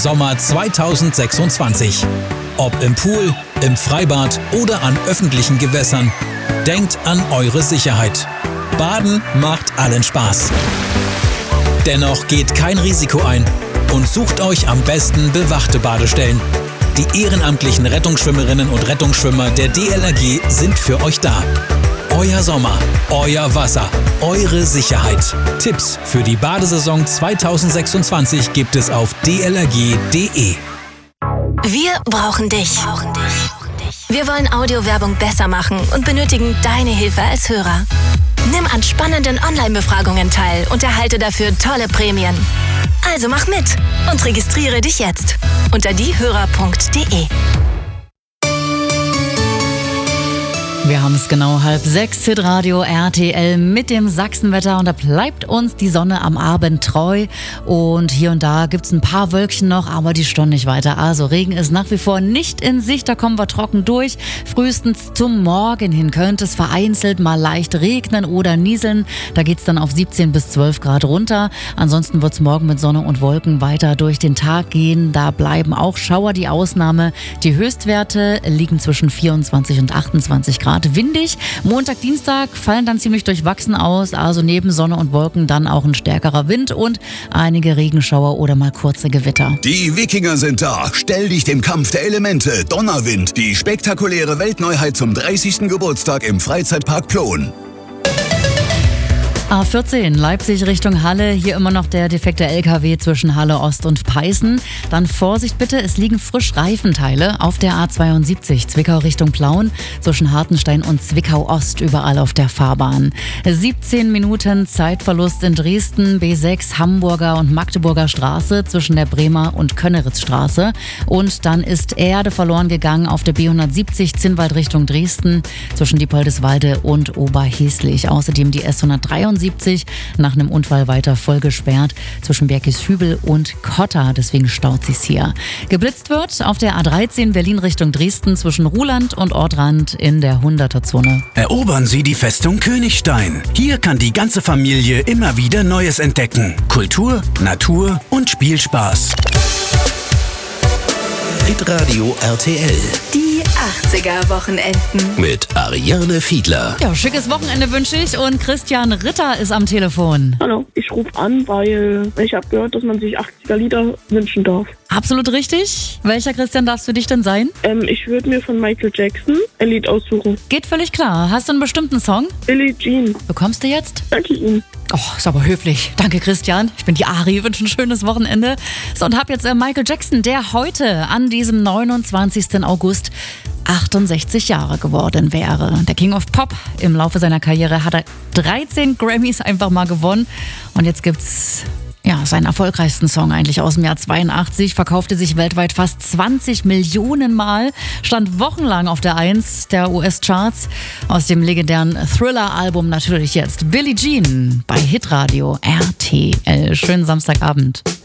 Sommer 2026. Ob im Pool, im Freibad oder an öffentlichen Gewässern, denkt an eure Sicherheit. Baden macht allen Spaß. Dennoch geht kein Risiko ein und sucht euch am besten bewachte Badestellen. Die ehrenamtlichen Rettungsschwimmerinnen und Rettungsschwimmer der DLRG sind für euch da. Euer Sommer, euer Wasser, eure Sicherheit. Tipps für die Badesaison 2026 gibt es auf dlrg.de. Wir brauchen dich. Wir wollen Audiowerbung besser machen und benötigen deine Hilfe als Hörer. Nimm an spannenden Online-Befragungen teil und erhalte dafür tolle Prämien. Also mach mit und registriere dich jetzt unter diehörer.de. Wir haben es genau 5:30, Hitradio RTL mit dem Sachsenwetter und da bleibt uns die Sonne am Abend treu und hier und da gibt es ein paar Wölkchen noch, aber die stonnen nicht weiter. Also Regen ist nach wie vor nicht in Sicht, da kommen wir trocken durch. Frühestens zum Morgen hin könnte es vereinzelt mal leicht regnen oder nieseln. Da geht es dann auf 17 bis 12 Grad runter. Ansonsten wird es morgen mit Sonne und Wolken weiter durch den Tag gehen. Da bleiben auch Schauer die Ausnahme. Die Höchstwerte liegen zwischen 24 und 28 Grad. Windig. Montag, Dienstag fallen dann ziemlich durchwachsen aus, also neben Sonne und Wolken dann auch ein stärkerer Wind und einige Regenschauer oder mal kurze Gewitter. Die Wikinger sind da. Stell dich dem Kampf der Elemente. Donnerwind, die spektakuläre Weltneuheit zum 30. Geburtstag im Freizeitpark Plon. A14, Leipzig Richtung Halle. Hier immer noch der defekte LKW zwischen Halle Ost und Peißen. Dann Vorsicht bitte, es liegen frisch Reifenteile auf der A72 Zwickau Richtung Plauen zwischen Hartenstein und Zwickau Ost überall auf der Fahrbahn. 17 Minuten Zeitverlust in Dresden, B6 Hamburger und Magdeburger Straße zwischen der Bremer und Könneritzstraße. Und dann ist Erde verloren gegangen auf der B170 Zinnwald Richtung Dresden zwischen Diepoldeswalde und Oberheslich. Außerdem die S173 nach einem Unfall weiter voll gesperrt zwischen Berkeshübel und Kotta. Deswegen staut sich's hier. Geblitzt wird auf der A13 Berlin Richtung Dresden zwischen Ruhland und Ortrand in der 100er-Zone. Erobern Sie die Festung Königstein. Hier kann die ganze Familie immer wieder Neues entdecken. Kultur, Natur und Spielspaß. Hitradio RTL. Die 80er-Wochenenden. Mit Ariane Fiedler. Ja, schickes Wochenende wünsche ich und Christian Ritter ist am Telefon. Hallo, ich rufe an, weil ich habe gehört, dass man sich 80er-Lieder wünschen darf. Absolut richtig. Welcher Christian darfst du dich denn sein? Ich würde mir von Michael Jackson ein Lied aussuchen. Geht völlig klar. Hast du einen bestimmten Song? Billie Jean. Bekommst du jetzt? Danke Ihnen. Oh, ist aber höflich. Danke, Christian. Ich bin die Ari, wünsche ein schönes Wochenende. So, und hab jetzt Michael Jackson, der heute an diesem 29. August 68 Jahre geworden wäre. Der King of Pop. Im Laufe seiner Karriere hat er 13 Grammys einfach mal gewonnen. Und jetzt gibt's seinen erfolgreichsten Song eigentlich aus dem Jahr 82, verkaufte sich weltweit fast 20 Millionen Mal, stand wochenlang auf der 1 der US-Charts. Aus dem legendären Thriller-Album natürlich jetzt Billie Jean bei Hitradio RTL. Schönen Samstagabend.